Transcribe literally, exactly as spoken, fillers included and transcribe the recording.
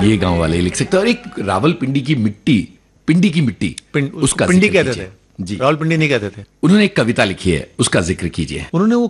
ये गांव वाले लिख सकते हैं। और एक रावलपिंडी की मिट्टी, पिंडी की मिट्टी, पिंड, उसका पिंडी जिक्र कहते कीजिए। थे जी, रावलपिंडी नहीं कहते थे। उन्होंने एक कविता लिखी है, उसका जिक्र कीजिए। उन्होंने वो